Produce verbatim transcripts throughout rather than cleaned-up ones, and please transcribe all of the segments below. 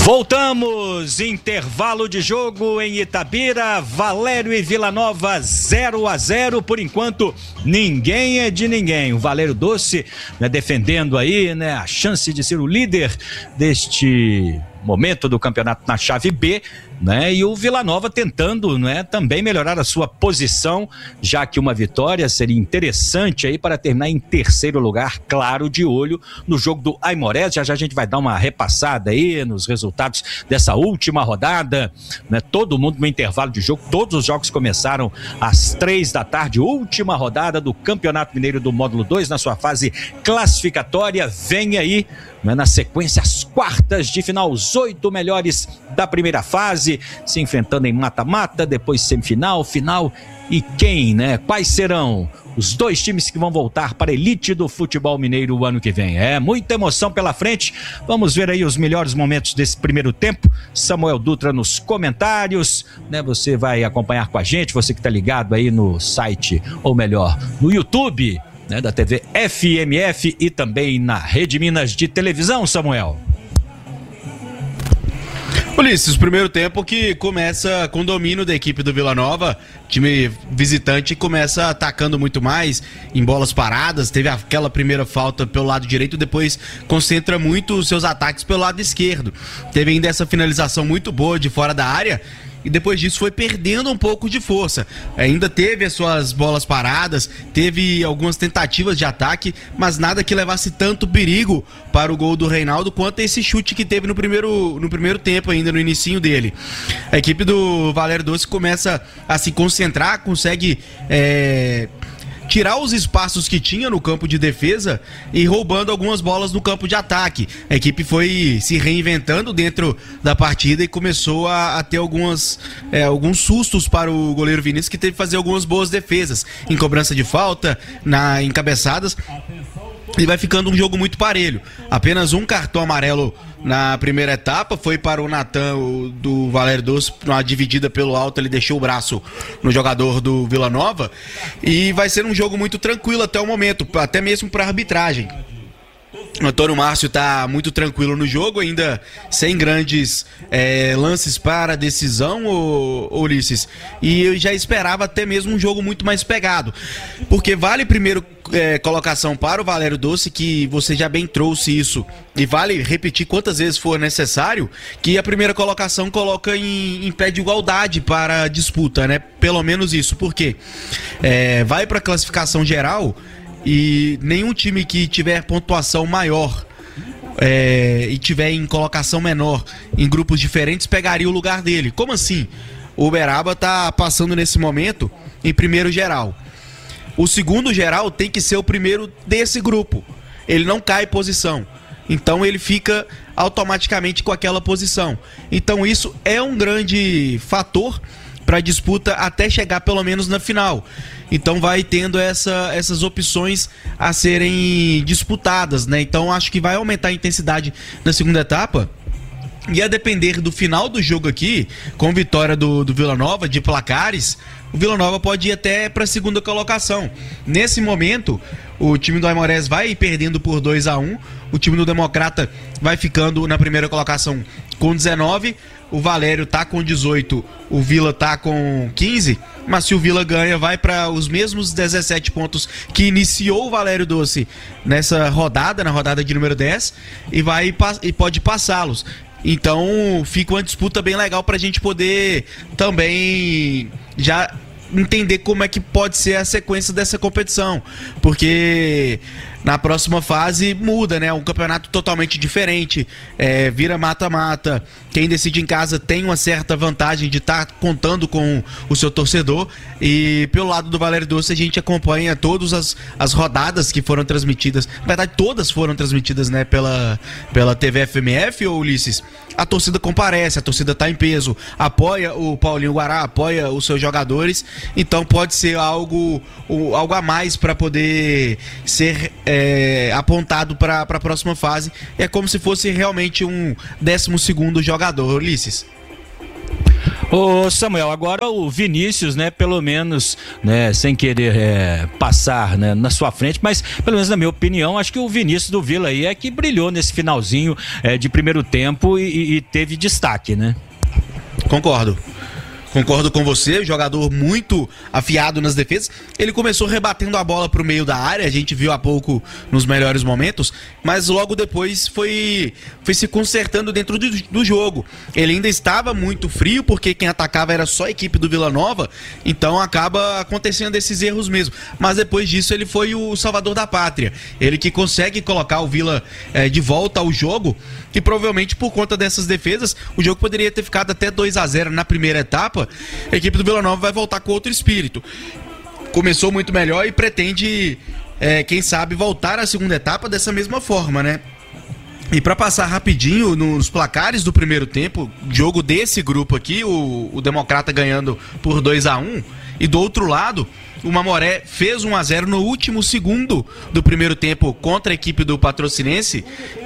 Voltamos, intervalo de jogo em Itabira, Valério e Vila Nova zero a zero, por enquanto ninguém é de ninguém. O Valério Doce, né, defendendo aí, né, a chance de ser o líder deste momento do campeonato na chave B, né? E o Vila Nova tentando, né, também melhorar a sua posição, já que uma vitória seria interessante aí para terminar em terceiro lugar, claro, de olho no jogo do Aimorés. Já já a gente vai dar uma repassada aí nos resultados dessa última rodada, né? Todo mundo no intervalo de jogo, todos os jogos começaram às três da tarde, última rodada do Campeonato Mineiro do Módulo dois, na sua fase classificatória. Vem aí, né, na sequência, as quartas de final, os oito melhores da primeira fase, se enfrentando em mata-mata, depois semifinal, final. E quem, né? Quais serão os dois times que vão voltar para a elite do futebol mineiro o ano que vem? É muita emoção pela frente. Vamos ver aí os melhores momentos desse primeiro tempo. Samuel Dutra nos comentários, né? Você vai acompanhar com a gente, você que está ligado aí no site, ou melhor, no YouTube, né, da T V F M F e também na Rede Minas de televisão, Samuel. Ulisses, primeiro tempo que começa com domínio da equipe do Vila Nova, time visitante começa atacando muito mais em bolas paradas, teve aquela primeira falta pelo lado direito, depois concentra muito os seus ataques pelo lado esquerdo, teve ainda essa finalização muito boa de fora da área, e depois disso foi perdendo um pouco de força. Ainda teve as suas bolas paradas, teve algumas tentativas de ataque, mas nada que levasse tanto perigo para o gol do Reinaldo quanto esse chute que teve no primeiro, no primeiro tempo, ainda no inicinho dele. A equipe do Valério Doce começa a se concentrar, consegue é, tirar os espaços que tinha no campo de defesa e roubando algumas bolas no campo de ataque. A equipe foi se reinventando dentro da partida e começou a, a ter algumas, é, alguns sustos para o goleiro Vinícius, que teve que fazer algumas boas defesas em cobrança de falta, na, em cabeçadas. E vai ficando um jogo muito parelho. Apenas um cartão amarelo na primeira etapa, foi para o Natan do Valério Doce, uma dividida pelo alto, ele deixou o braço no jogador do Vila Nova, e vai ser um jogo muito tranquilo até o momento, até mesmo para a arbitragem. O Antônio Márcio está muito tranquilo no jogo, ainda sem grandes é, lances para decisão, ô, ô Ulisses. E eu já esperava até mesmo um jogo muito mais pegado. Porque vale primeiro é, colocação para o Valério Doce, que você já bem trouxe isso. E vale repetir quantas vezes for necessário, que a primeira colocação coloca em, em pé de igualdade para a disputa, né? Pelo menos isso, porque é, vai para a classificação geral. E nenhum time que tiver pontuação maior é, e tiver em colocação menor em grupos diferentes pegaria o lugar dele. Como assim? O Uberaba está passando nesse momento em primeiro geral. O segundo geral tem que ser o primeiro desse grupo. Ele não cai posição. Então ele fica automaticamente com aquela posição. Então isso é um grande fator para a disputa até chegar pelo menos na final. Então vai tendo essa, essas opções a serem disputadas, né? Então acho que vai aumentar a intensidade na segunda etapa. E a depender do final do jogo aqui, com vitória do, do Vila Nova, de placares, o Vila Nova pode ir até para a segunda colocação. Nesse momento, o time do Aimorés vai perdendo por dois a um, o time do Democrata vai ficando na primeira colocação com dezenove, o Valério tá com dezoito, o Vila tá com quinze, mas se o Vila ganha, vai para os mesmos dezessete pontos que iniciou o Valério Doce nessa rodada, na rodada de número dez, e, vai, e pode passá-los. Então fica uma disputa bem legal pra gente poder também já entender como é que pode ser a sequência dessa competição, porque na próxima fase muda, né? Um campeonato totalmente diferente, é, vira mata-mata. Quem decide em casa tem uma certa vantagem de estar tá contando com o seu torcedor. E pelo lado do Valério Doce a gente acompanha todas as, as rodadas que foram transmitidas. Na verdade, todas foram transmitidas, né, pela, pela T V F M F, ou Ulisses. A torcida comparece, a torcida está em peso, apoia o Paulinho Guará, apoia os seus jogadores. Então pode ser algo, algo a mais para poder ser é, apontado para a próxima fase. É como se fosse realmente um décimo segundo jogador, Ulisses. Ô Samuel, agora o Vinícius, né, pelo menos, né, sem querer é, passar, né, na sua frente, mas pelo menos na minha opinião, acho que o Vinícius do Vila aí é que brilhou nesse finalzinho é, de primeiro tempo e, e teve destaque, né? Concordo. Concordo com você, jogador muito afiado nas defesas. Ele começou rebatendo a bola pro meio da área, a gente viu há pouco nos melhores momentos, mas logo depois foi, foi se consertando dentro do, do jogo. Ele ainda estava muito frio, porque quem atacava era só a equipe do Vila Nova, então acaba acontecendo esses erros mesmo. Mas depois disso ele foi o salvador da pátria. Ele que consegue colocar o Vila é, de volta ao jogo, e provavelmente por conta dessas defesas, o jogo poderia ter ficado até dois a zero na primeira etapa. A equipe do Vila Nova vai voltar com outro espírito. Começou muito melhor e pretende, é, quem sabe, voltar à segunda etapa dessa mesma forma, né? E para passar rapidinho nos placares do primeiro tempo, jogo desse grupo aqui, o, o Democrata ganhando por dois a um, e do outro lado, o Mamoré fez um a zero no último segundo do primeiro tempo contra a equipe do Patrocinense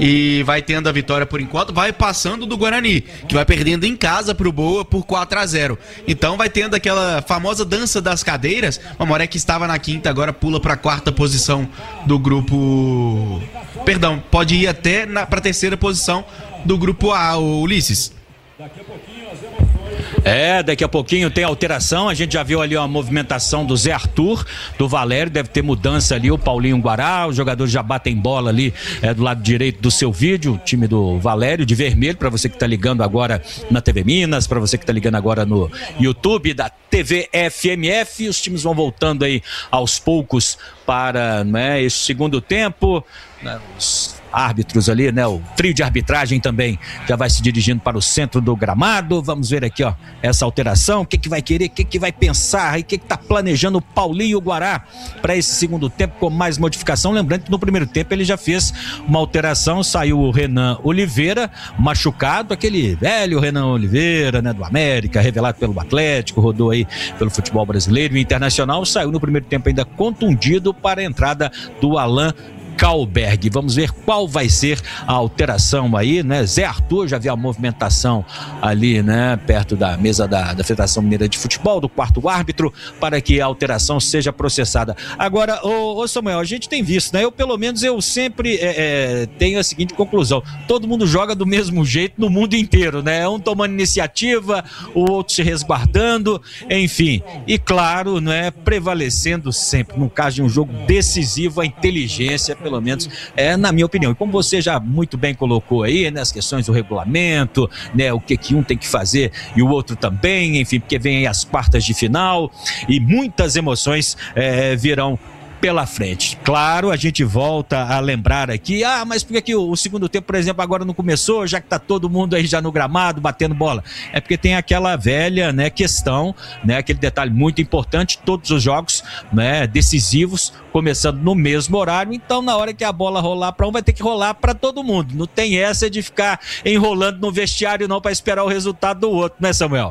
e vai tendo a vitória por enquanto, vai passando do Guarani, que vai perdendo em casa pro Boa por quatro a zero. Então vai tendo aquela famosa dança das cadeiras. O Mamoré, que estava na quinta, agora pula para a quarta posição do grupo... Perdão, pode ir até para a terceira posição do grupo A, o Ulisses. Daqui a pouquinho as emoções. É, daqui a pouquinho tem alteração, a gente já viu ali uma movimentação do Zé Arthur, do Valério, deve ter mudança ali, o Paulinho Guará, os jogadores já batem bola ali é, do lado direito do seu vídeo, o time do Valério de vermelho, para você que tá ligando agora na T V Minas, para você que tá ligando agora no YouTube da T V F M F, os times vão voltando aí aos poucos para, né, esse segundo tempo, né, os árbitros ali, né, o trio de arbitragem também já vai se dirigindo para o centro do gramado. Vamos ver aqui, ó, essa alteração, o que que vai querer, o que que vai pensar, e o que que tá planejando o Paulinho Guará para esse segundo tempo com mais modificação. Lembrando que no primeiro tempo ele já fez uma alteração, saiu o Renan Oliveira machucado, aquele velho Renan Oliveira, né, do América, revelado pelo Atlético, rodou aí pelo futebol brasileiro e internacional, saiu no primeiro tempo ainda contundido para a entrada do Alan Kalberg. Vamos ver qual vai ser a alteração aí, né? Zé Arthur, já viu a movimentação ali, né? Perto da mesa da, da Federação Mineira de Futebol, do quarto árbitro, para que a alteração seja processada. Agora, ô, ô Samuel, a gente tem visto, né? Eu, pelo menos, eu sempre é, é, tenho a seguinte conclusão: todo mundo joga do mesmo jeito no mundo inteiro, né? Um tomando iniciativa, o outro se resguardando, enfim. E claro, né? Prevalecendo sempre, no caso de um jogo decisivo, a inteligência, pelo menos é na minha opinião. E como você já muito bem colocou aí, né, as questões do regulamento, né, o que que um tem que fazer e o outro também, enfim, porque vem aí as quartas de final e muitas emoções é, virão pela frente. Claro, a gente volta a lembrar aqui, ah, mas por que que o, o segundo tempo, por exemplo, agora não começou, já que tá todo mundo aí já no gramado, batendo bola? É porque tem aquela velha, né, questão, né, aquele detalhe muito importante, todos os jogos, né, decisivos, começando no mesmo horário, então na hora que a bola rolar para um, vai ter que rolar para todo mundo. Não tem essa de ficar enrolando no vestiário não para esperar o resultado do outro, né, Samuel?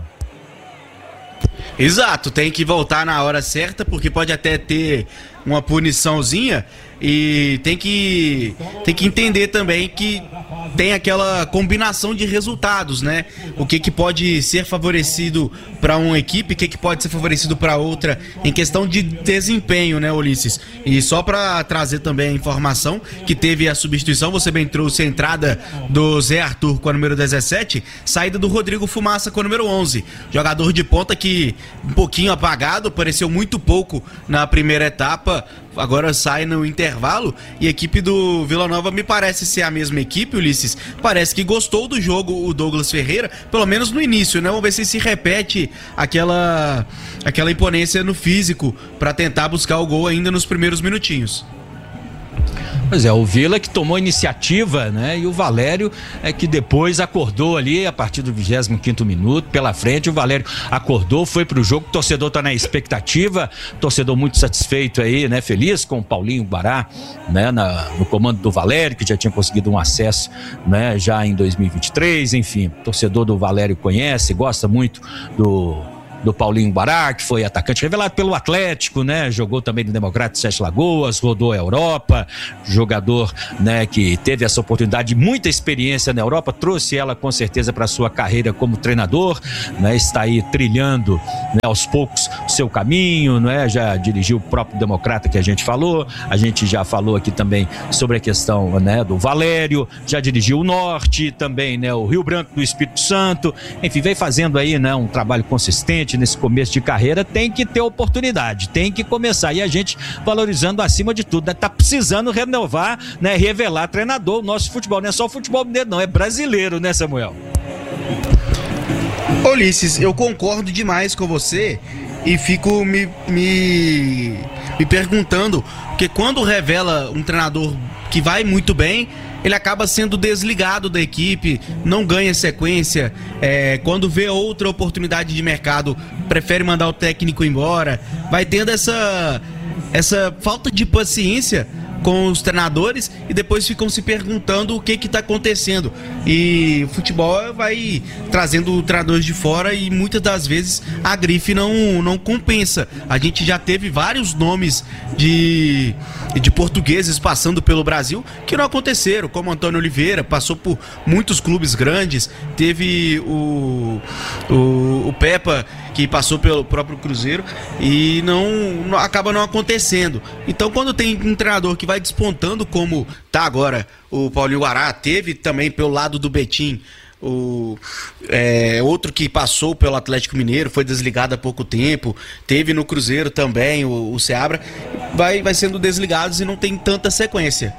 Exato, tem que voltar na hora certa, porque pode até ter uma puniçãozinha, e tem que, tem que entender também que tem aquela combinação de resultados, né? O que que pode ser favorecido para uma equipe, o que que pode ser favorecido para outra em questão de desempenho, né, Ulisses? E só para trazer também a informação que teve a substituição, você bem trouxe a entrada do Zé Arthur com a número dezessete, saída do Rodrigo Fumaça com a número onze, jogador de ponta que um pouquinho apagado, apareceu muito pouco na primeira etapa, agora sai no intervalo, e a equipe do Vila Nova me parece ser a mesma equipe, Ulisses. Parece que gostou do jogo o Douglas Ferreira, pelo menos no início, né? Vamos ver se se repete aquela, aquela imponência no físico para tentar buscar o gol ainda nos primeiros minutinhos. Pois é, o Vila que tomou iniciativa, né? E o Valério é que depois acordou ali a partir do vigésimo quinto minuto, pela frente, o Valério acordou, foi pro jogo, o torcedor tá na expectativa, torcedor muito satisfeito aí, né? Feliz com o Paulinho Guará, né? Na, no comando do Valério, que já tinha conseguido um acesso, né? Já em dois mil e vinte e três, enfim, torcedor do Valério conhece, gosta muito do do Paulinho Guará, que foi atacante revelado pelo Atlético, né? Jogou também no Democrata de Sete Lagoas, rodou a Europa, jogador, né, que teve essa oportunidade, muita experiência na Europa, trouxe ela com certeza para sua carreira como treinador, né? Está aí trilhando, né, aos poucos o seu caminho, né? Já dirigiu o próprio Democrata que a gente falou, a gente já falou aqui também sobre a questão, né, do Valério, já dirigiu o Norte também, né, o Rio Branco do Espírito Santo, enfim, vem fazendo aí, né, um trabalho consistente nesse começo de carreira. Tem que ter oportunidade, tem que começar, e a gente valorizando acima de tudo, né? Tá precisando renovar, né, revelar treinador. O nosso futebol não é só futebol mineiro não, é brasileiro, né, Samuel? Ulisses, eu concordo demais com você e fico me, me, me perguntando, porque quando revela um treinador que vai muito bem, ele acaba sendo desligado da equipe, não ganha sequência, é, quando vê outra oportunidade de mercado, prefere mandar o técnico embora, vai tendo essa, essa falta de paciência com os treinadores e depois ficam se perguntando o que que tá acontecendo. E o futebol vai trazendo treinadores de fora e muitas das vezes a grife não, não compensa. A gente já teve vários nomes de, de portugueses passando pelo Brasil que não aconteceram, como Antônio Oliveira, passou por muitos clubes grandes, teve o, o, o Pepa, que passou pelo próprio Cruzeiro e não, não acaba não acontecendo. Então, quando tem um treinador que vai despontando, como tá agora o Paulinho Guará, teve também pelo lado do Betim o é, outro que passou pelo Atlético Mineiro, foi desligado há pouco tempo, teve no Cruzeiro também o, o Seabra, vai, vai sendo desligados e não tem tanta sequência.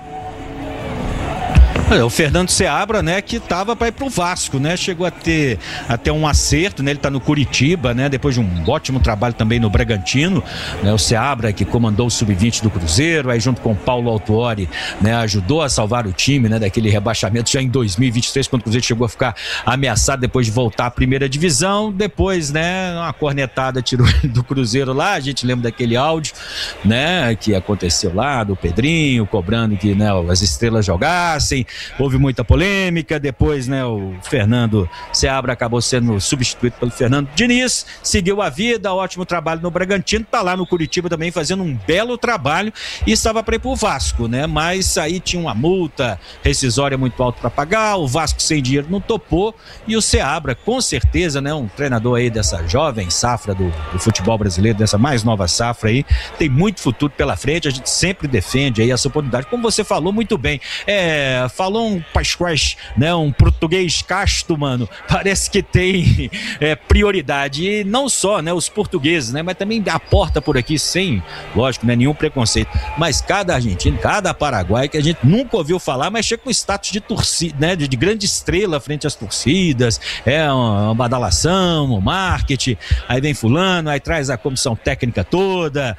O Fernando Seabra, né, que tava para ir pro Vasco, né, chegou a ter até um acerto, né, ele tá no Curitiba, né, depois de um ótimo trabalho também no Bragantino, né, o Seabra que comandou o sub vinte do Cruzeiro, aí junto com o Paulo Autuori, né, ajudou a salvar o time, né, daquele rebaixamento já em dois mil e vinte e três, quando o Cruzeiro chegou a ficar ameaçado depois de voltar à primeira divisão, depois, né, uma cornetada tirou ele do Cruzeiro lá, a gente lembra daquele áudio, né, que aconteceu lá, do Pedrinho, cobrando que, né, as estrelas jogassem. Houve muita polêmica, depois, né, o Fernando Seabra acabou sendo substituído pelo Fernando Diniz, seguiu a vida, ótimo trabalho no Bragantino, tá lá no Curitiba também fazendo um belo trabalho e estava para ir pro Vasco, né, mas aí tinha uma multa rescisória muito alta para pagar, o Vasco sem dinheiro não topou e o Seabra, com certeza, né, um treinador aí dessa jovem safra do, do futebol brasileiro, dessa mais nova safra aí, tem muito futuro pela frente, a gente sempre defende aí essa oportunidade, como você falou muito bem, é, falou um pasquaz, né, um português casto, mano, parece que tem é, prioridade, e não só, né, os portugueses, né, mas também aporta por aqui sem, lógico, né, nenhum preconceito, mas cada argentino, cada paraguai que a gente nunca ouviu falar, mas chega com status de torcida, né, de, de grande estrela frente às torcidas, é uma, uma badalação, um marketing, aí vem fulano, aí traz a comissão técnica toda,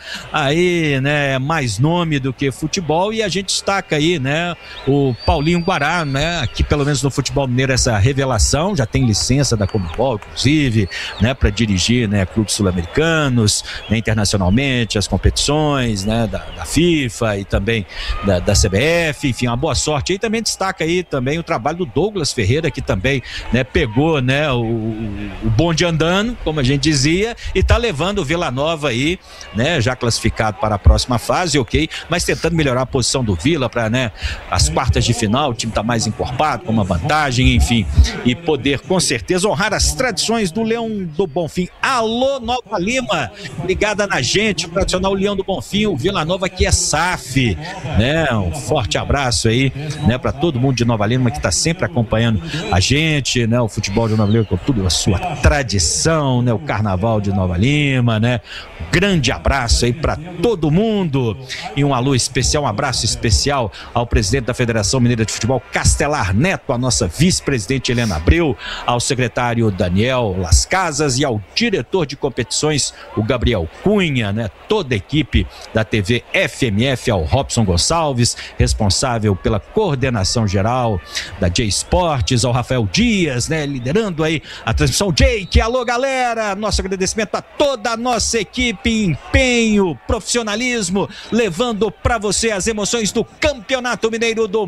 aí, né, mais nome do que futebol, e a gente destaca aí, né, o Paulinho Guará, né, aqui pelo menos no futebol mineiro essa revelação, já tem licença da Conmebol, inclusive, né, para dirigir, né, clubes sul-americanos, né, internacionalmente, as competições, né, da, da FIFA e também da, da C B F, enfim, uma boa sorte. E também destaca aí também o trabalho do Douglas Ferreira, que também, né, pegou, né, o, o bonde andando, como a gente dizia, e tá levando o Vila Nova aí, né, já classificado para a próxima fase, ok, mas tentando melhorar a posição do Vila para, né, as quartas de final, o time tá mais encorpado, com uma vantagem, enfim, e poder com certeza honrar as tradições do Leão do Bonfim. Alô, Nova Lima, ligada na gente, o tradicional Leão do Bonfim, o Vila Nova que é S A F, né, um forte abraço aí, né, para todo mundo de Nova Lima que tá sempre acompanhando a gente, né, o futebol de Nova Lima com tudo a sua tradição, né, o carnaval de Nova Lima, né, um grande abraço aí para todo mundo e um alô especial, um abraço especial ao presidente da Federação Mineira de Futebol, Castelar Neto, a nossa vice-presidente Helena Abreu, ao secretário Daniel Las Casas e ao diretor de competições, o Gabriel Cunha, né? Toda a equipe da T V F M F, ao Robson Gonçalves, responsável pela coordenação geral da J Esportes, ao Rafael Dias, né? Liderando aí a transmissão. Jake, alô galera, nosso agradecimento a toda a nossa equipe, empenho, profissionalismo, levando para você as emoções do Campeonato Mineiro do Módulo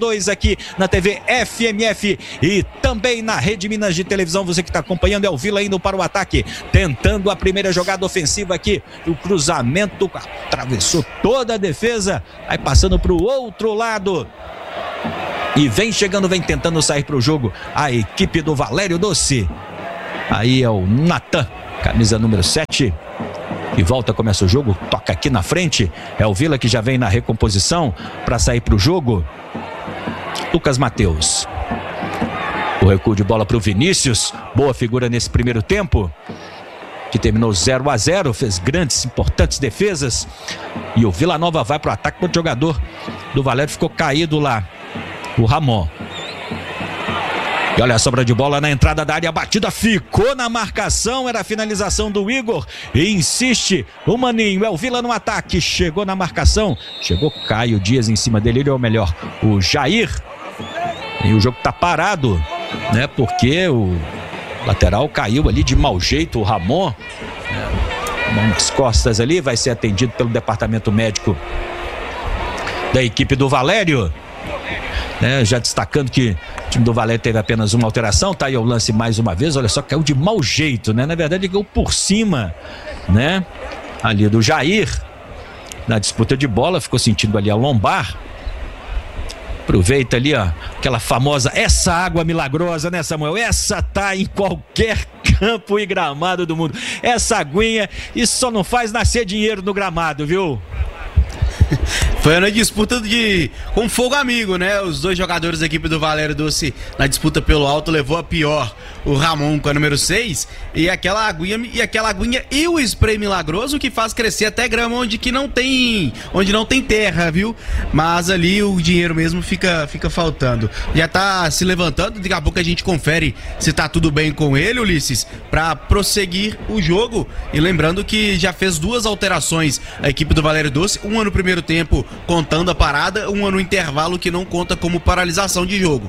dois aqui na T V F M F e também na Rede Minas de televisão. Você que está acompanhando é o Vila indo para o ataque, tentando a primeira jogada ofensiva aqui. O cruzamento atravessou toda a defesa, aí passando para o outro lado. E vem chegando, vem tentando sair para o jogo a equipe do Valério Doce. Aí é o Natan, camisa número sete. E volta, começa o jogo, toca aqui na frente. É o Vila que já vem na recomposição para sair para o jogo. Lucas Matheus. O recuo de bola para o Vinícius. Boa figura nesse primeiro tempo, que terminou zero a zero, fez grandes, importantes defesas. E o Vila Nova vai para o ataque, quando o jogador do Valério ficou caído lá, o Ramon. E olha a sobra de bola na entrada da área, a batida ficou na marcação, era a finalização do Igor. E insiste o Maninho, é o Vila no ataque, chegou na marcação, chegou Caio Dias em cima dele, ou melhor, o Jair. E o jogo tá parado, né, porque o lateral caiu ali de mau jeito, o Ramon, né, mão nas costas ali, vai ser atendido pelo departamento médico da equipe do Valério. É, já destacando que o time do Valério teve apenas uma alteração, tá aí o lance mais uma vez, olha só, caiu de mau jeito, né? Na verdade, caiu por cima, né? Ali do Jair, na disputa de bola, ficou sentindo ali a lombar. Aproveita ali, ó, aquela famosa, essa água milagrosa, né, Samuel? Essa tá em qualquer campo e gramado do mundo. Essa aguinha, isso só não faz nascer dinheiro no gramado, viu? Foi na disputa de com fogo amigo, né? Os dois jogadores da equipe do Valério Doce na disputa pelo alto, levou a pior o Ramon com a número seis, e aquela aguinha e aquela aguinha e o spray milagroso que faz crescer até grama onde que não tem, onde não tem terra, viu? Mas ali o dinheiro mesmo fica fica faltando. Já tá se levantando, daqui a pouco a gente confere se tá tudo bem com ele, Ulisses, para prosseguir o jogo. E lembrando que já fez duas alterações a equipe do Valério Doce, uma no primeiro tempo contando a parada, uma no intervalo que não conta como paralisação de jogo.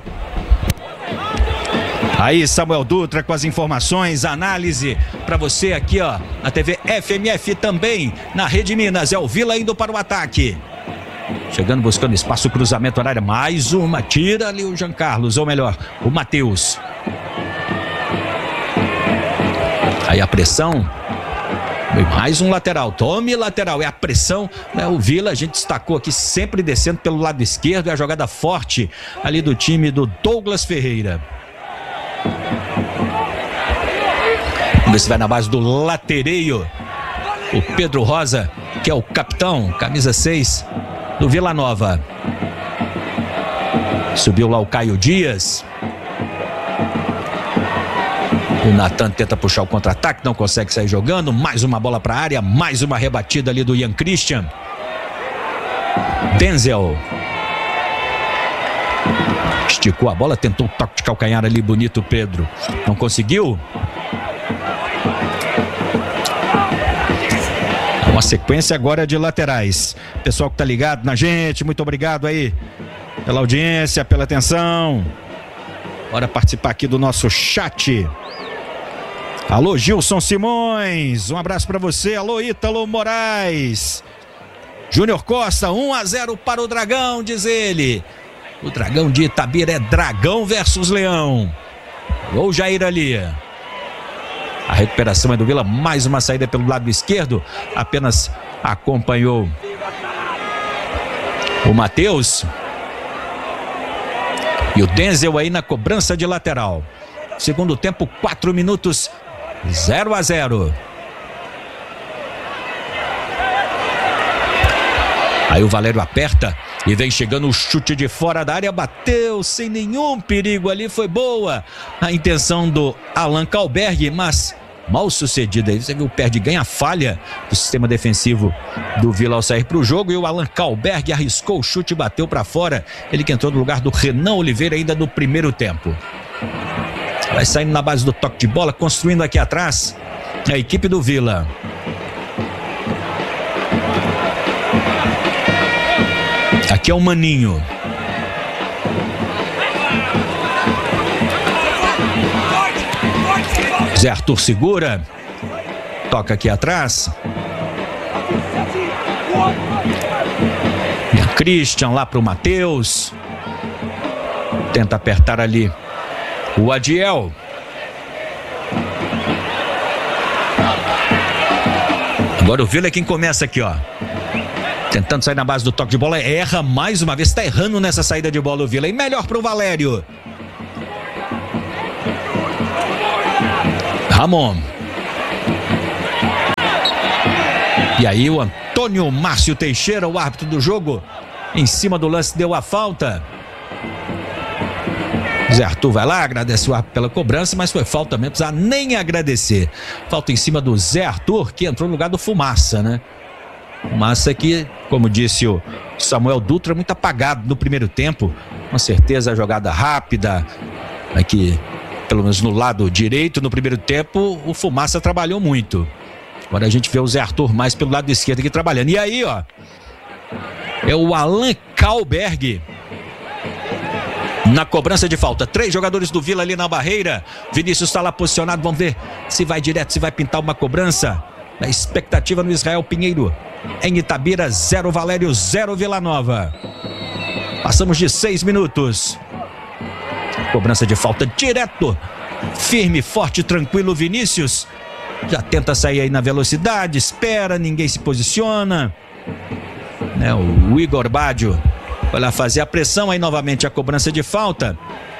Aí Samuel Dutra com as informações, análise para você aqui, ó, na T V F M F também, na Rede Minas. É o Vila indo para o ataque, chegando, buscando espaço, cruzamento na área, mais uma, tira ali o Jean Carlos, ou melhor, o Matheus. Aí a pressão, mais um lateral, tome lateral, é a pressão, né? O Vila, a gente destacou aqui, sempre descendo pelo lado esquerdo, é a jogada forte ali do time do Douglas Ferreira. Vamos ver se vai na base do latereio o Pedro Rosa, que é o capitão, camisa seis do Vila Nova. Subiu lá o Caio Dias. O Natan tenta puxar o contra-ataque, não consegue sair jogando. Mais uma bola para a área, mais uma rebatida ali do Ian Christian. Denzel esticou a bola, tentou um toque de calcanhar ali, bonito, Pedro. Não conseguiu. Uma sequência agora de laterais. Pessoal que tá ligado na gente, muito obrigado aí pela audiência, pela atenção. Bora participar aqui do nosso chat. Alô, Gilson Simões, um abraço para você. Alô, Ítalo Moraes. Júnior Costa, um a zero para o Dragão, diz ele. O Dragão de Itabira é Dragão versus Leão. Alô, Jair ali. A recuperação é do Vila, mais uma saída pelo lado esquerdo, apenas acompanhou o Matheus. E o Denzel aí na cobrança de lateral. Segundo tempo, quatro minutos, zero a zero. Aí o Valério aperta e vem chegando o chute de fora da área, bateu sem nenhum perigo ali, foi boa a intenção do Alan Kalberg, mas mal sucedida aí. Você viu, perde, ganha falha do sistema defensivo do Vila ao sair para o jogo, e o Alan Kalberg arriscou o chute e bateu para fora. Ele que entrou no lugar do Renan Oliveira ainda no primeiro tempo. Vai saindo na base do toque de bola, construindo aqui atrás a equipe do Vila. Aqui é o Maninho. Zé Arthur segura. Toca aqui atrás. E a Christian lá para o Matheus. Tenta apertar ali o Adiel. Agora o Vila é quem começa aqui, ó. Tentando sair na base do toque de bola. Erra mais uma vez. Está errando nessa saída de bola o Vila. E melhor para o Valério. Ramon. E aí o Antônio Márcio Teixeira, o árbitro do jogo, em cima do lance deu a falta. Zé Arthur vai lá, agradece o árbitro pela cobrança, mas foi falta mesmo, precisa nem agradecer. Falta em cima do Zé Arthur, que entrou no lugar do Fumaça, né? Fumaça que, como disse o Samuel Dutra, muito apagado no primeiro tempo. Com certeza a jogada rápida, aqui, pelo menos no lado direito, no primeiro tempo, o Fumaça trabalhou muito. Agora a gente vê o Zé Arthur mais pelo lado esquerdo aqui trabalhando. E aí, ó, é o Alan Kalberg na cobrança de falta. Três jogadores do Vila ali na barreira. Vinícius está lá posicionado. Vamos ver se vai direto, se vai pintar uma cobrança. Na expectativa no Israel Pinheiro. Em Itabira, zero Valério, zero Vila Nova. Passamos de seis minutos. Cobrança de falta direto. Firme, forte, tranquilo Vinícius. Já tenta sair aí na velocidade, espera, ninguém se posiciona. Né, o Igor Badio vai lá fazer a pressão, aí novamente a cobrança de falta.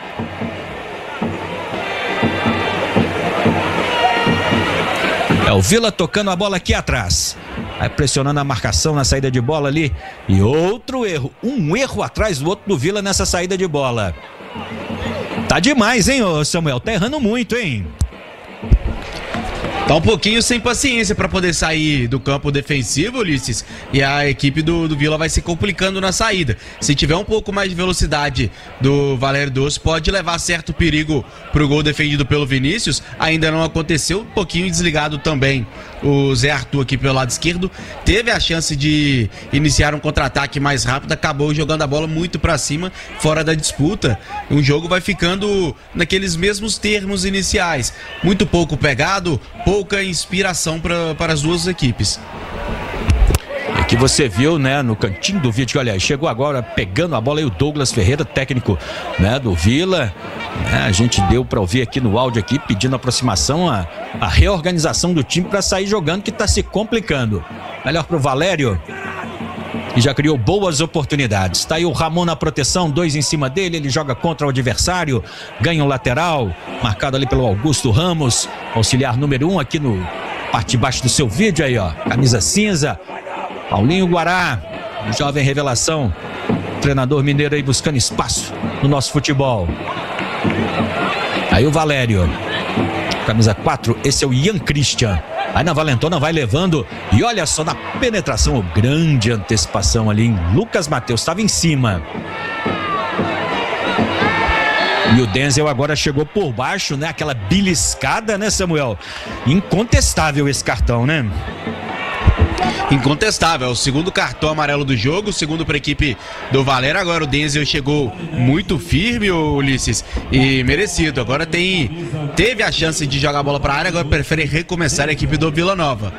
É o Vila tocando a bola aqui atrás. Aí pressionando a marcação na saída de bola ali. E outro erro, um erro atrás do outro do Vila nessa saída de bola. Tá demais, hein, ô Samuel? Tá errando muito, hein? Tá um pouquinho sem paciência para poder sair do campo defensivo, Ulisses, e a equipe do, do Vila vai se complicando na saída. Se tiver um pouco mais de velocidade do Valério Doce, pode levar certo perigo pro gol defendido pelo Vinícius. Ainda não aconteceu, um pouquinho desligado também o Zé Arthur aqui pelo lado esquerdo. Teve a chance de iniciar um contra-ataque mais rápido, acabou jogando a bola muito para cima, fora da disputa. O jogo vai ficando naqueles mesmos termos iniciais. Muito pouco pegado, pouca inspiração pra, para as duas equipes. É que você viu, né, no cantinho do vídeo, olha, chegou agora pegando a bola aí o Douglas Ferreira, técnico, né, do Vila. Né, a gente deu para ouvir aqui no áudio aqui, pedindo aproximação, a, a reorganização do time para sair jogando, que está se complicando. Melhor pro Valério, que já criou boas oportunidades. Está aí o Ramon na proteção, dois em cima dele, ele joga contra o adversário, ganha o lateral, marcado ali pelo Augusto Ramos, auxiliar número um aqui no parte de baixo do seu vídeo aí, ó, camisa cinza. Paulinho Guará, jovem revelação, treinador mineiro aí buscando espaço no nosso futebol. Aí o Valério, camisa quatro, esse é o Ian Christian. Aí na Valentona vai levando, e olha só na penetração, grande antecipação ali em Lucas Matheus, estava em cima. E o Denzel agora chegou por baixo, né? Aquela beliscada, né, Samuel? Incontestável esse cartão, né? Incontestável, o segundo cartão amarelo do jogo, o segundo para a equipe do Valério. Agora o Denzel chegou muito firme, Ulisses, e merecido. Agora tem, teve a chance de jogar a bola para a área, agora prefere recomeçar a equipe do Vila Nova.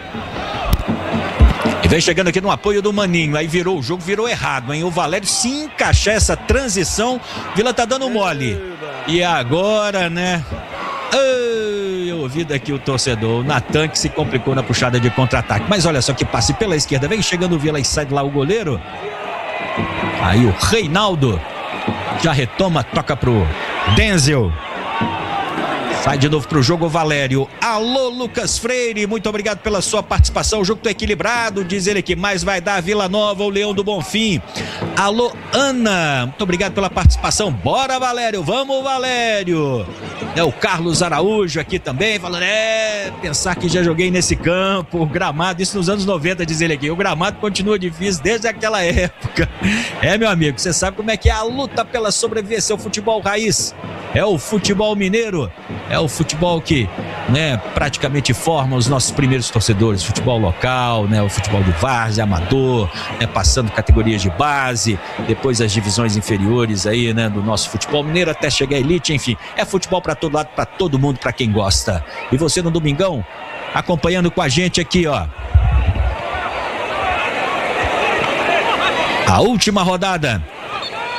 E vem chegando aqui no apoio do Maninho, aí virou o jogo, virou errado, hein? O Valério se encaixar essa transição, Vila tá dando mole. E agora, né? Ai, eu ouvi daqui o torcedor, o Natan, que se complicou na puxada de contra-ataque. Mas olha só que passe pela esquerda, vem chegando o Vila e sai de lá o goleiro. Aí o Reinaldo já retoma, toca pro Denzel. Sai de novo pro jogo o Valério. Alô, Lucas Freire, muito obrigado pela sua participação. O jogo tá equilibrado, diz ele que mais vai dar Vila Nova, o Leão do Bonfim. Alô, Ana, muito obrigado pela participação. Bora, Valério, vamos, Valério. É o Carlos Araújo aqui também, falando, é, pensar que já joguei nesse campo, gramado, isso nos anos noventa, diz ele aqui. O gramado continua difícil desde aquela época. É, meu amigo, você sabe como é que é a luta pela sobrevivência, é o futebol raiz, é o futebol mineiro. É o futebol que, né, praticamente forma os nossos primeiros torcedores, futebol local, né, o futebol de várzea, amador, né, passando categorias de base, depois as divisões inferiores aí, né, do nosso futebol mineiro até chegar à elite, enfim, é futebol para todo lado, para todo mundo, para quem gosta. E você no domingão, acompanhando com a gente aqui, ó, a última rodada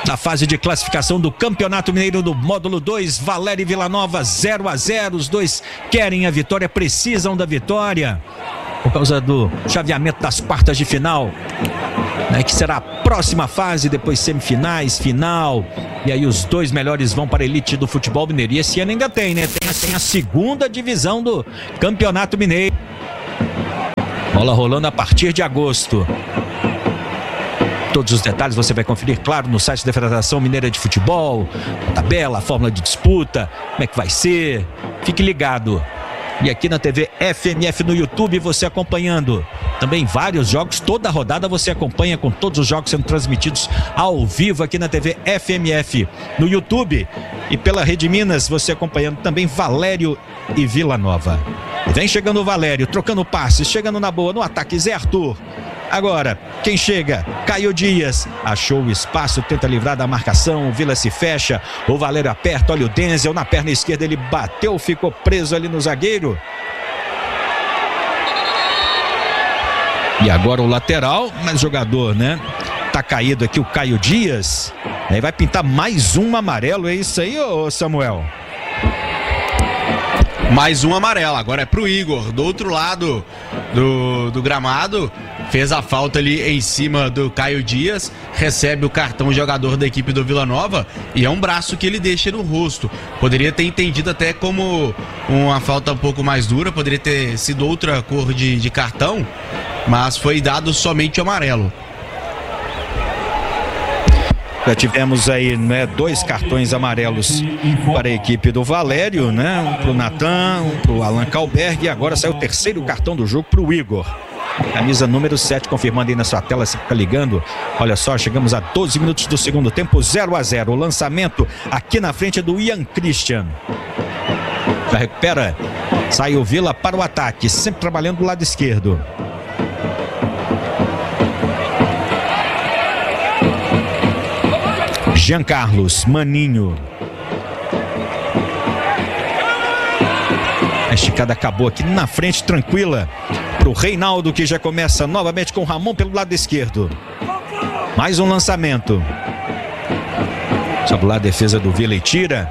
Na fase de classificação do Campeonato Mineiro do Módulo dois, Valério e Vila Nova zero a zero. Os dois querem a vitória, precisam da vitória por causa do chaveamento das quartas de final, né, que será a próxima fase, depois semifinais, final, e aí os dois melhores vão para a elite do futebol mineiro. E esse ano ainda tem, né? Tem, tem a segunda divisão do Campeonato Mineiro. Bola rolando a partir de agosto. Todos os detalhes você vai conferir, claro, no site da Federação Mineira de Futebol, a tabela, a fórmula de disputa, como é que vai ser. Fique ligado. E aqui na T V F M F no YouTube, você acompanhando também vários jogos, toda a rodada você acompanha com todos os jogos sendo transmitidos ao vivo aqui na T V F M F no YouTube. E pela Rede Minas, você acompanhando também Valério e Vila Nova. Vem chegando o Valério, trocando passes, chegando na boa, no ataque Zé Arthur. Agora, quem chega? Caio Dias. Achou o espaço, tenta livrar da marcação. O Vila se fecha. O Valério aperta. Olha o Denzel na perna esquerda. Ele bateu, ficou preso ali no zagueiro. E agora o lateral, mas jogador, né? Tá caído aqui o Caio Dias. Aí vai pintar mais um amarelo. É isso aí, ô Samuel? Mais um amarelo. Agora é pro Igor. Do outro lado do, do gramado. Fez a falta ali em cima do Caio Dias, recebe o cartão jogador da equipe do Vila Nova e é um braço que ele deixa no rosto. Poderia ter entendido até como uma falta um pouco mais dura, poderia ter sido outra cor de, de cartão, mas foi dado somente o amarelo. Já tivemos aí, né, dois cartões amarelos para a equipe do Valério, né? Um para o Natan, um para o Alan Kalberg, e agora saiu o terceiro cartão do jogo para o Igor. Camisa número sete, confirmando aí na sua tela, se fica ligando. Olha só, chegamos a doze minutos do segundo tempo, zero a zero. O lançamento aqui na frente é do Ian Christian. Já recupera, sai o Vila para o ataque, sempre trabalhando do lado esquerdo. Jean Carlos, Maninho. A esticada acabou aqui na frente, tranquila. Para o Reinaldo, que já começa novamente com o Ramon pelo lado esquerdo. Mais um lançamento. Sabe lá a defesa do Vila e tira.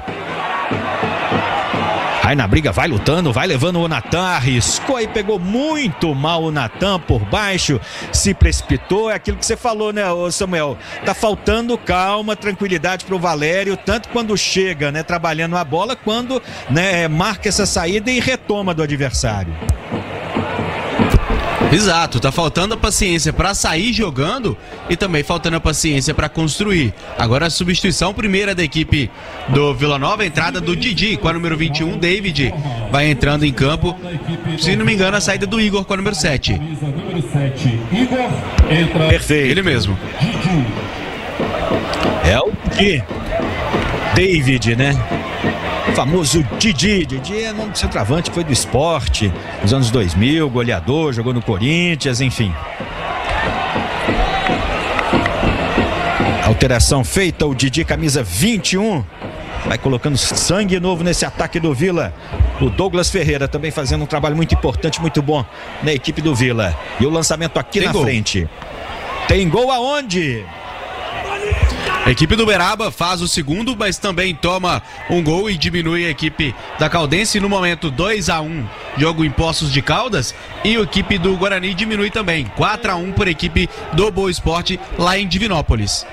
Aí na briga, vai lutando, vai levando o Natan, arriscou e pegou muito mal o Natan por baixo, se precipitou, é aquilo que você falou, né, Samuel? Tá faltando calma, tranquilidade pro Valério, tanto quando chega, né, trabalhando a bola, quando, né, marca essa saída e retoma do adversário. Exato, tá faltando a paciência para sair jogando e também faltando a paciência para construir. Agora a substituição primeira da equipe do Vila Nova, a entrada do Didi com a número vinte e um, David vai entrando em campo. Se não me engano, a saída do Igor com a número sete. Perfeito. Ele mesmo. É o Didi. David, né? Famoso Didi. Didi é nome de centroavante, foi do Sport nos anos dois mil, goleador, jogou no Corinthians, enfim. Alteração feita, o Didi, camisa vinte e um, vai colocando sangue novo nesse ataque do Vila. O Douglas Ferreira também fazendo um trabalho muito importante, muito bom na equipe do Vila. E o lançamento aqui Tem na gol. frente. Tem gol aonde? A equipe do Uberaba faz o segundo, mas também toma um gol e diminui a equipe da Caldense. No momento, dois a um, jogo em Poços de Caldas. E a equipe do Guarani diminui também, quatro a um por equipe do Boa Esporte lá em Divinópolis.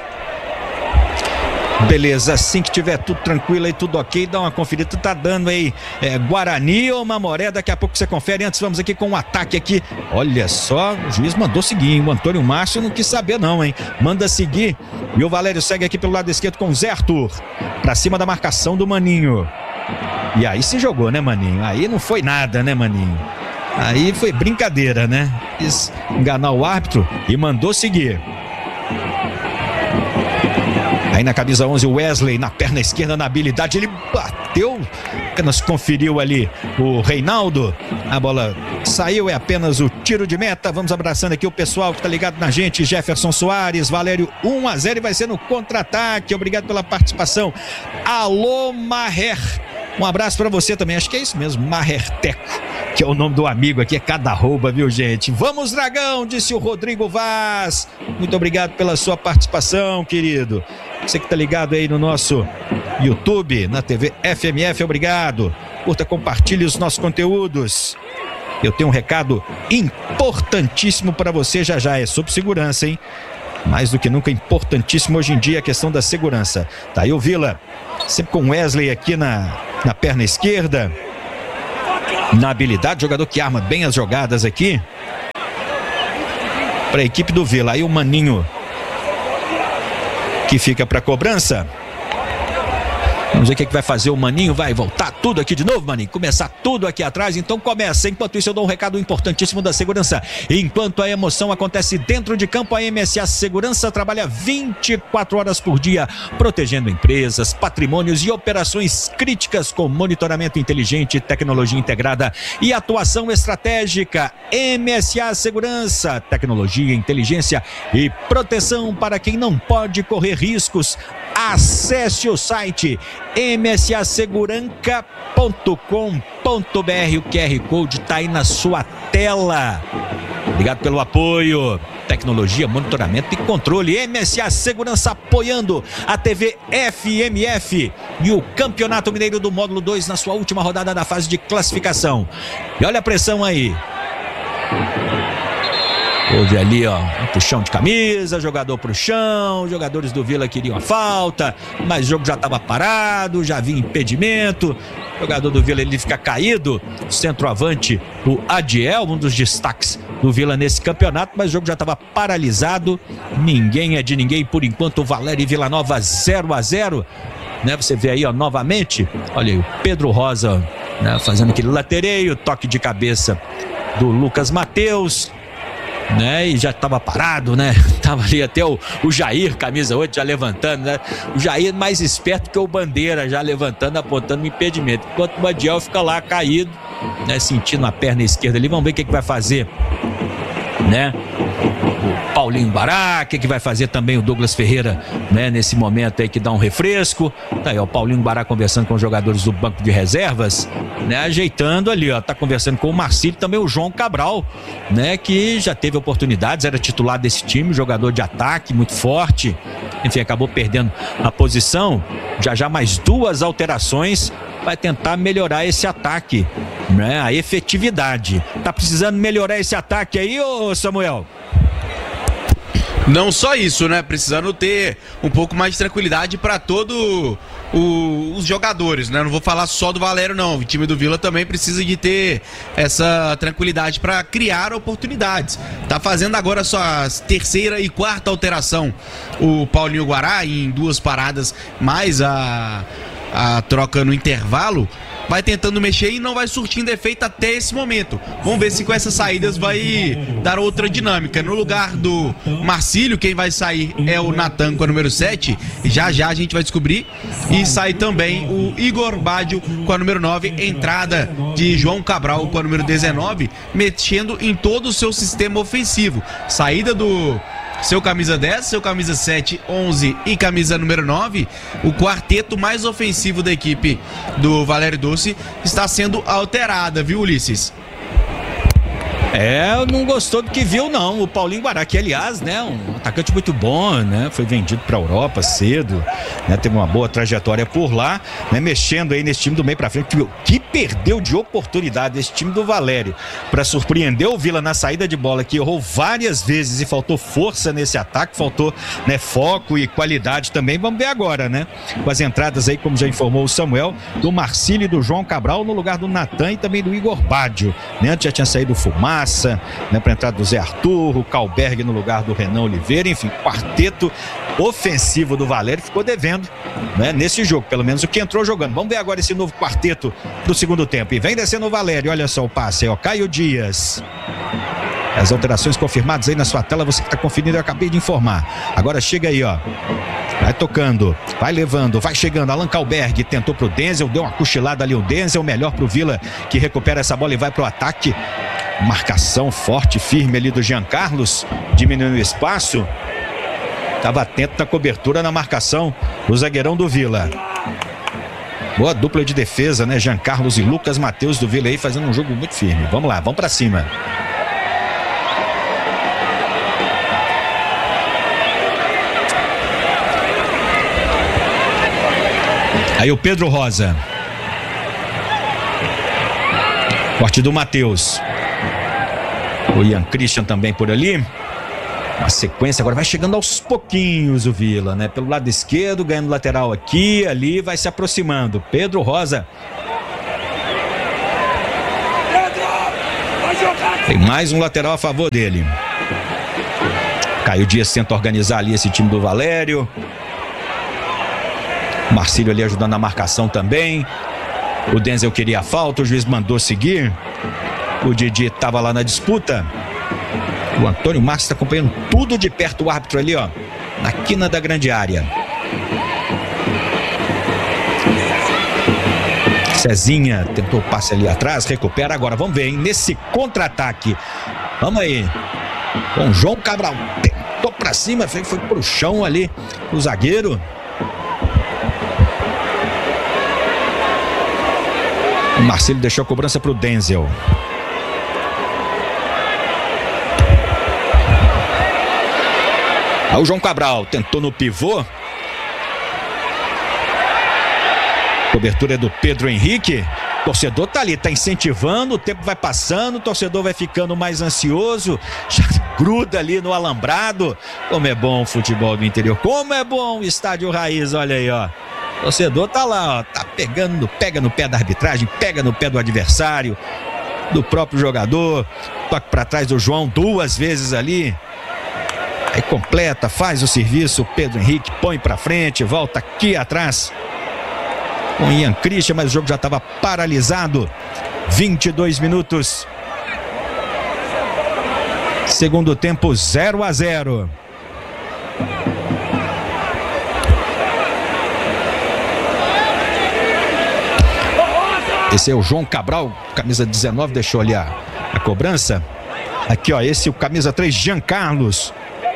Beleza, assim que tiver tudo tranquilo e tudo ok, dá uma conferida. Tu tá dando aí é, Guarani ou Mamoré, daqui a pouco você confere. Antes vamos aqui com um ataque aqui. Olha só, o juiz mandou seguir, hein? O Antônio Márcio não quis saber não, hein? Manda seguir. E o Valério segue aqui pelo lado esquerdo com o Zé Arthur, pra cima da marcação do Maninho. E aí se jogou, né, Maninho? Aí não foi nada, né, Maninho? Aí foi brincadeira, né? Quis enganar o árbitro e mandou seguir. Aí na camisa onze, o Wesley, na perna esquerda, na habilidade, ele bateu, apenas conferiu ali o Reinaldo. A bola saiu, é apenas o tiro de meta. Vamos abraçando aqui o pessoal que tá ligado na gente. Jefferson Soares, Valério, um a zero e vai ser no contra-ataque. Obrigado pela participação. Alô, Maher. Um abraço para você também, acho que é isso mesmo, Maher Teco, que que é o nome do amigo aqui, é cada arroba, viu, gente? Vamos, Dragão, disse o Rodrigo Vaz. Muito obrigado pela sua participação, querido. Você que tá ligado aí no nosso YouTube, na T V F M F, obrigado. Curta, compartilhe os nossos conteúdos. Eu tenho um recado importantíssimo para você já já, é sobre segurança, hein? Mais do que nunca importantíssimo hoje em dia a questão da segurança. Tá aí o Vila, sempre com Wesley aqui na, na perna esquerda, na habilidade, jogador que arma bem as jogadas aqui para a equipe do Vila. Aí o Maninho que fica para cobrança. Vamos ver o que, é que vai fazer o Maninho. Vai voltar tudo aqui de novo, Maninho. Começar tudo aqui atrás. Então começa. Enquanto isso eu dou um recado importantíssimo da segurança. Enquanto a emoção acontece dentro de campo, a M S A Segurança trabalha vinte e quatro horas por dia, protegendo empresas, patrimônios e operações críticas com monitoramento inteligente, tecnologia integrada e atuação estratégica. M S A Segurança, tecnologia, inteligência e proteção para quem não pode correr riscos. Acesse o site m s a seguranca ponto com ponto b r. O Q R Code está aí na sua tela. Obrigado pelo apoio. Tecnologia, monitoramento e controle. M S A Segurança apoiando a T V F M F e o Campeonato Mineiro do Módulo dois na sua última rodada da fase de classificação. E olha a pressão aí. Houve ali, ó, um puxão de camisa, jogador pro chão, jogadores do Vila queriam a falta, mas o jogo já estava parado, já havia impedimento. O jogador do Vila, ele fica caído, centroavante, o Adiel, um dos destaques do Vila nesse campeonato, mas o jogo já estava paralisado, ninguém é de ninguém por enquanto. Valério e Vila Nova zero a zero, né? Você vê aí, ó, novamente, olha aí, o Pedro Rosa, né, fazendo aquele latereio, toque de cabeça do Lucas Mateus, né, e já estava parado, né? Tava ali até o, o Jair, camisa oito, já levantando, né? O Jair mais esperto que o Bandeira, já levantando, apontando o impedimento. Enquanto o Badiel fica lá caído, né? Sentindo a perna esquerda ali. Vamos ver o que, que vai fazer, né? O Paulinho Bará, o que, que vai fazer também o Douglas Ferreira, né? Nesse momento aí que dá um refresco. Tá aí, ó, o Paulinho Bará conversando com os jogadores do banco de reservas, né? Ajeitando ali, ó, tá conversando com o Marcílio, também o João Cabral, né? Que já teve oportunidades, era titular desse time, jogador de ataque, muito forte. Enfim, acabou perdendo a posição. Já já mais duas alterações, vai tentar melhorar esse ataque, né? A efetividade. Tá precisando melhorar esse ataque aí, ô Samuel? Não só isso, né? Precisando ter um pouco mais de tranquilidade para todos os jogadores, né? Não vou falar só do Valério, não. O time do Vila também precisa de ter essa tranquilidade para criar oportunidades. Tá fazendo agora sua terceira e quarta alteração o Paulinho Guará, em duas paradas, mais a, a troca no intervalo. Vai tentando mexer e não vai surtindo efeito até esse momento. Vamos ver se com essas saídas vai dar outra dinâmica. No lugar do Marcílio, quem vai sair é o Natan com a número sete. Já já a gente vai descobrir. E sai também o Igor Bádio com a número nove. Entrada de João Cabral com a número dezenove, mexendo em todo o seu sistema ofensivo. Saída do seu camisa dez, seu camisa sete, onze e camisa número nove, o quarteto mais ofensivo da equipe do Valério Doce está sendo alterada, viu, Ulisses? É, não gostou do que viu, não. O Paulinho Guará, que aliás, né, um atacante muito bom, né, foi vendido para a Europa cedo, né, teve uma boa trajetória por lá, né, mexendo aí nesse time do meio para frente, que, que perdeu de oportunidade esse time do Valério para surpreender o Vila na saída de bola, que errou várias vezes e faltou força nesse ataque, faltou, né, foco e qualidade também. Vamos ver agora, né, com as entradas aí, como já informou o Samuel, do Marcílio e do João Cabral no lugar do Natan e também do Igor Bádio, né, antes já tinha saído o Fumar, né, para a entrada do Zé Arthur, o Calberg no lugar do Renan Oliveira. Enfim, quarteto ofensivo do Valério ficou devendo, né, nesse jogo, pelo menos o que entrou jogando. Vamos ver agora esse novo quarteto do segundo tempo. E vem descendo o Valério, olha só o passe aí, ó, Caio Dias. As alterações confirmadas aí na sua tela, você que está conferindo, eu acabei de informar. Agora chega aí, ó, vai tocando, vai levando, vai chegando. Alan Calberg tentou pro Denzel, deu uma cochilada ali o Denzel, melhor pro Vila, que recupera essa bola e vai pro ataque. Marcação forte, firme ali do Jean Carlos, diminuindo o espaço. Estava atento na cobertura, na marcação do zagueirão do Vila. Boa dupla de defesa, né? Jean Carlos e Lucas Matheus do Vila aí fazendo um jogo muito firme. Vamos lá, vamos pra cima. Aí o Pedro Rosa. Corte do Matheus. O Ian Christian também por ali. Uma sequência, agora vai chegando aos pouquinhos o Vila, né? Pelo lado esquerdo, ganhando lateral aqui, ali, vai se aproximando. Pedro Rosa. Tem mais um lateral a favor dele. Caio Dias tenta organizar ali esse time do Valério. Marcílio ali ajudando na marcação também. O Denzel queria a falta, o juiz mandou seguir. O Didi estava lá na disputa. O Antônio Marques está acompanhando tudo de perto, o árbitro ali, ó, na quina da grande área. Cezinha tentou o passe ali atrás, recupera agora, vamos ver, hein, nesse contra-ataque. Vamos aí. Com João Cabral, tentou pra cima, foi, foi pro chão ali, o zagueiro. O Marcelo deixou a cobrança pro Denzel. Aí o João Cabral tentou no pivô. Cobertura é do Pedro Henrique. O torcedor tá ali, tá incentivando, o tempo vai passando, o torcedor vai ficando mais ansioso, já gruda ali no alambrado. Como é bom o futebol do interior, como é bom o estádio Raiz, olha aí, ó. O torcedor tá lá, ó, tá pegando, pega no pé da arbitragem, pega no pé do adversário, do próprio jogador. Toque para trás do João duas vezes ali. Aí completa, faz o serviço, Pedro Henrique põe pra frente, volta aqui atrás com Ian Christian, mas o jogo já estava paralisado. vinte e dois minutos. Segundo tempo, zero a zero. Esse é o João Cabral, camisa dezenove, deixou ali a, a cobrança. Aqui, ó, esse o camisa três, Jean Carlos.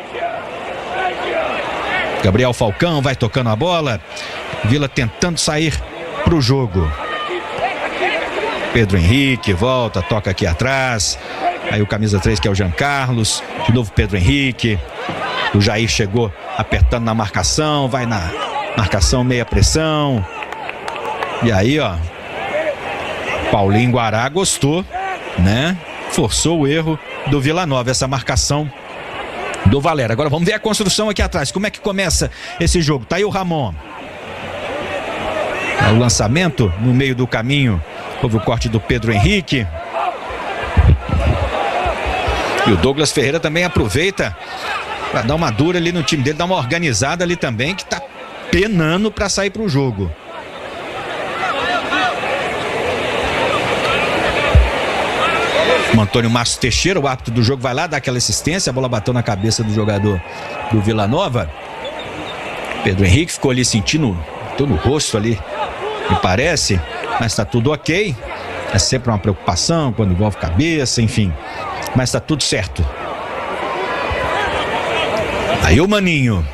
Gabriel Falcão vai tocando a bola. Vila tentando sair pro jogo. Pedro Henrique volta, toca aqui atrás. Aí o camisa três, que é o Jean Carlos. De novo Pedro Henrique. O Jair chegou apertando na marcação. Vai na marcação meia pressão. E aí, ó, Paulinho Guará gostou, né? Forçou o erro do Vila Nova, essa marcação do Valério. Agora vamos ver a construção aqui atrás. Como é que começa esse jogo? Tá aí o Ramon. É o lançamento no meio do caminho. Houve o corte do Pedro Henrique. E o Douglas Ferreira também aproveita para dar uma dura ali no time dele, dar uma organizada ali também, que tá penando para sair pro jogo. O Antônio Márcio Teixeira, o árbitro do jogo, vai lá dar aquela assistência. A bola bateu na cabeça do jogador do Vila Nova. Pedro Henrique ficou ali sentindo, tô no rosto ali, me parece, mas tá tudo ok. É sempre uma preocupação quando envolve cabeça, enfim, mas tá tudo certo. Aí o Maninho.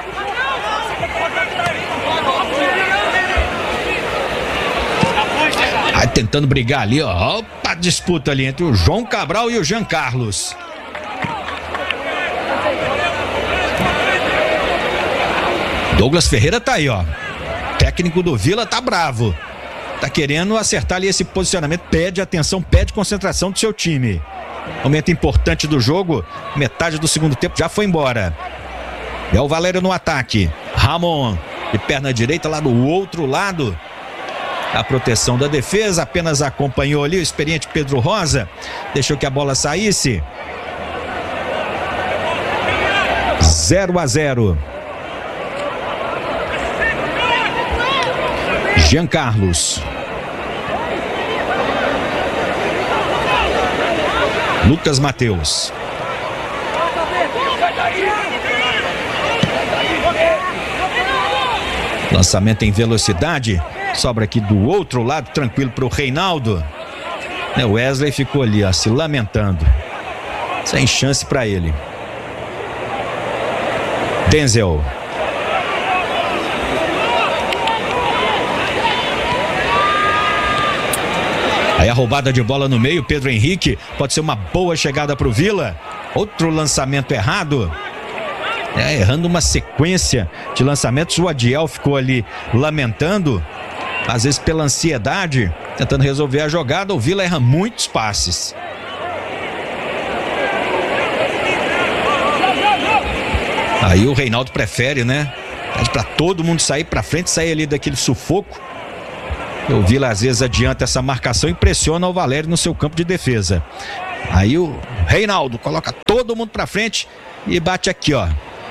Aí tentando brigar ali, ó. Opa, disputa ali entre o João Cabral e o Jean Carlos. Douglas Ferreira tá aí, ó. Técnico do Vila tá bravo. Tá querendo acertar ali esse posicionamento. Pede atenção, pede concentração do seu time. Momento importante do jogo. Metade do segundo tempo já foi embora. É o Valério no ataque. Ramon de perna direita lá do outro lado. A proteção da defesa, apenas acompanhou ali o experiente Pedro Rosa. Deixou que a bola saísse. zero a zero. Jean Carlos. Lucas Matheus. Lançamento em velocidade. Sobra aqui do outro lado, tranquilo para o Reinaldo. O Wesley ficou ali, ó, se lamentando. Sem chance para ele. Denzel. Aí a roubada de bola no meio, Pedro Henrique, pode ser uma boa chegada pro Vila. Outro lançamento errado. É, errando uma sequência de lançamentos. O Adiel ficou ali lamentando, às vezes pela ansiedade, tentando resolver a jogada. O Vila erra muitos passes. Aí o Reinaldo prefere, né? Pede pra todo mundo sair pra frente, sair ali daquele sufoco. O Vila às vezes adianta essa marcação e pressiona o Valério no seu campo de defesa. Aí o Reinaldo coloca todo mundo pra frente e bate aqui, ó.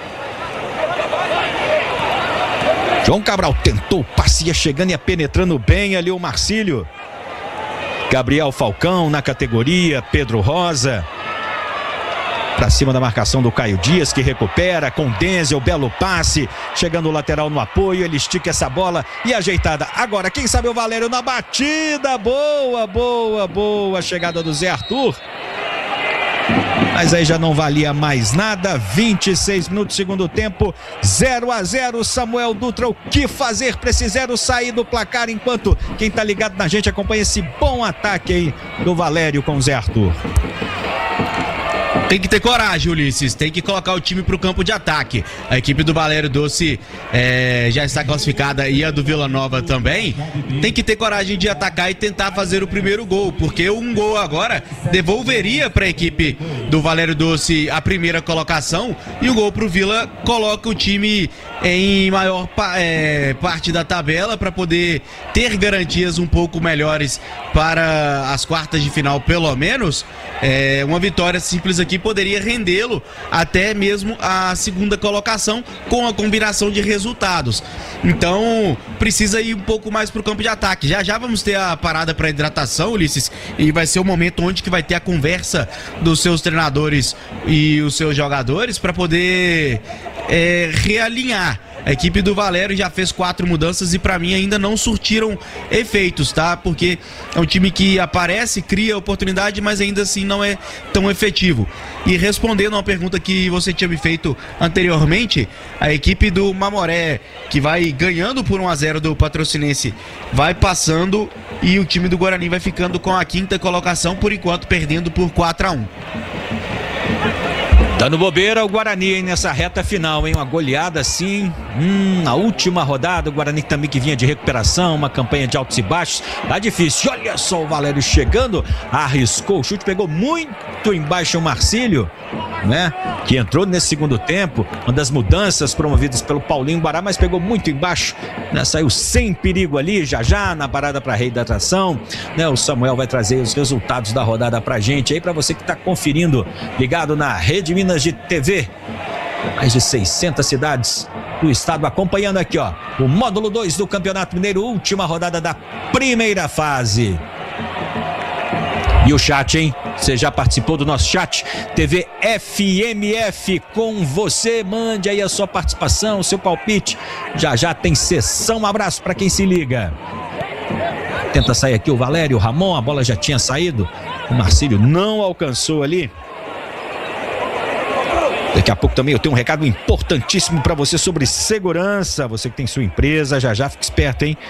João Cabral tentou o passe, ia chegando e ia penetrando bem ali o Marcílio. Gabriel Falcão na categoria, Pedro Rosa. Pra cima da marcação do Caio Dias, que recupera com Denzel, belo passe, chegando o lateral no apoio, ele estica essa bola e ajeitada. Agora, quem sabe o Valério na batida, boa, boa, boa, chegada do Zé Arthur. Mas aí já não valia mais nada. Vinte e seis minutos, segundo tempo, zero a zero. Samuel Dutra, o que fazer para esse zero sair do placar, enquanto quem tá ligado na gente acompanha esse bom ataque aí do Valério com o Zé Arthur. Tem que ter coragem, Ulisses, tem que colocar o time pro campo de ataque. A equipe do Valério Doce é, já está classificada, e a do Vila Nova também. Tem que ter coragem de atacar e tentar fazer o primeiro gol, porque um gol agora devolveria para a equipe do Valério Doce a primeira colocação, e o gol pro Vila coloca o time em maior é, parte da tabela para poder ter garantias um pouco melhores para as quartas de final, pelo menos. É, uma vitória simples aqui poderia rendê-lo até mesmo a segunda colocação, com a combinação de resultados. Então precisa ir um pouco mais para o campo de ataque. Já já vamos ter a parada para hidratação, Ulisses, e vai ser o momento onde que vai ter a conversa dos seus treinadores e os seus jogadores para poder é, realinhar. A equipe do Valério já fez quatro mudanças e para mim ainda não surtiram efeitos, tá? Porque é um time que aparece, cria oportunidade, mas ainda assim não é tão efetivo. E respondendo a uma pergunta que você tinha me feito anteriormente, a equipe do Mamoré, que vai ganhando por um a zero do Patrocinense, vai passando, e o time do Guarani vai ficando com a quinta colocação, por enquanto perdendo por quatro a um. Dando bobeira o Guarani, hein, nessa reta final, hein? Uma goleada assim, hum, na última rodada. O Guarani também que vinha de recuperação, uma campanha de altos e baixos. Tá difícil. Olha só o Valério chegando, arriscou o chute, pegou muito embaixo o Marcílio, né? Que entrou nesse segundo tempo, uma das mudanças promovidas pelo Paulinho Bará, mas pegou muito embaixo, né? Saiu sem perigo ali, já já na parada para reidratação, né? O Samuel vai trazer os resultados da rodada pra gente aí, pra você que tá conferindo, ligado na Rede Minas de T V. Mais de seiscentas cidades do estado acompanhando aqui, ó, o módulo dois do Campeonato Mineiro, última rodada da primeira fase. E o chat, hein? Você já participou do nosso chat? T V F M F com você. Mande aí a sua participação, o seu palpite. Já já tem sessão. Um abraço para quem se liga. Tenta sair aqui o Valério, o Ramon. A bola já tinha saído. O Marcílio não alcançou ali. Daqui a pouco também eu tenho um recado importantíssimo para você sobre segurança. Você que tem sua empresa, já já fica esperto, hein?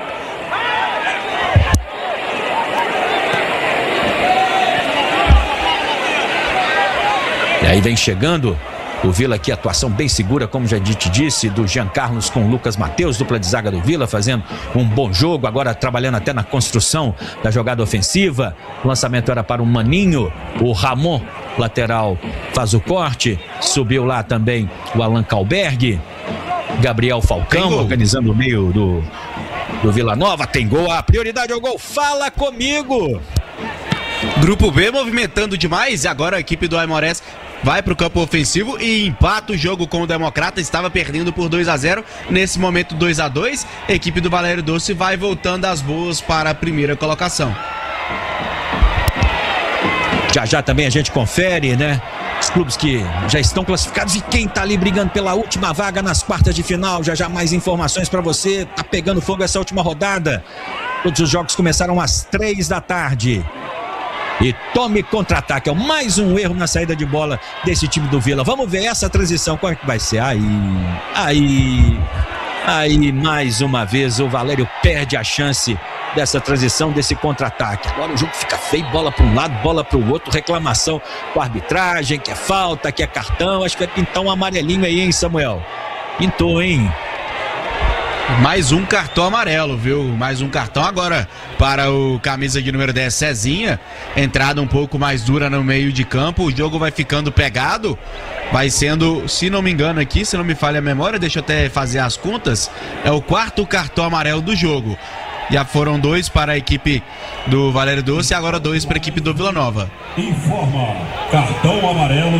E aí vem chegando o Vila aqui, atuação bem segura, como já te disse, do Jean Carlos com o Lucas Matheus, dupla de zaga do Vila, fazendo um bom jogo, agora trabalhando até na construção da jogada ofensiva. O lançamento era para o Maninho, o Ramon, lateral, faz o corte, subiu lá também o Alan Kalberg, Gabriel Falcão organizando o meio do, do Vila Nova, tem gol, a prioridade é o gol, fala comigo! Grupo B movimentando demais, e agora a equipe do Aimorés vai para o campo ofensivo e empata o jogo com o Democrata. Estava perdendo por dois a zero, nesse momento dois a dois. A equipe do Valério Doce vai voltando às boas para a primeira colocação. Já já também a gente confere, né? Os clubes que já estão classificados e quem tá ali brigando pela última vaga nas quartas de final. Já já mais informações para você. Tá pegando fogo essa última rodada. Todos os jogos começaram às três da tarde. E tome contra-ataque, é mais um erro na saída de bola desse time do Vila. Vamos ver essa transição, como é que vai ser? Aí, aí, aí mais uma vez o Valério perde a chance dessa transição, desse contra-ataque. Agora o jogo fica feio, bola para um lado, bola para o outro, reclamação com a arbitragem, que é falta, que é cartão. Acho que vai pintar um amarelinho aí, hein, Samuel? Pintou, hein? Mais um cartão amarelo, viu? Mais um cartão agora para o camisa de número dez, Cezinha. Entrada um pouco mais dura no meio de campo. O jogo vai ficando pegado. Vai sendo, se não me engano aqui, se não me falha a memória, deixa eu até fazer as contas. É o quarto cartão amarelo do jogo. Já foram dois para a equipe do Valério Doce e agora dois para a equipe do Vila Nova. Informa, cartão amarelo.